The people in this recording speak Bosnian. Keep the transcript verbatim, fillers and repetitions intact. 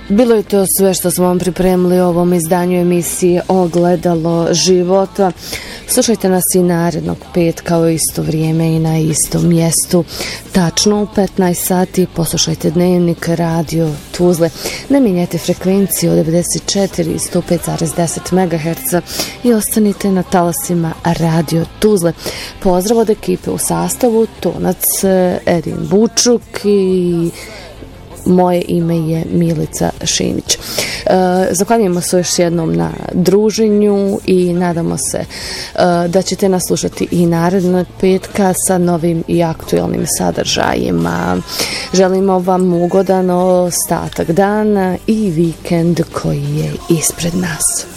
Bilo je to sve što smo vam pripremili u ovom izdanju emisije Ogledalo života. Slušajte nas i narednog petka u isto vrijeme i na istom mjestu. Tačno u petnaest sati poslušajte Dnevnik Radio Tuzle. Ne mijenjajte frekvenciju od devedeset četiri i sto pet zarez deset megaherca i ostanite na talasima Radio Tuzle. Pozdrav od ekipe u sastavu Tonac, Edin Bučuk i moje ime je Milica Šimić. E, zahvaljujemo se još jednom na druženju i nadamo se e, da ćete nas slušati i narednog petka sa novim i aktualnim sadržajima. Želimo vam ugodan ostatak dana i vikend koji je ispred nas.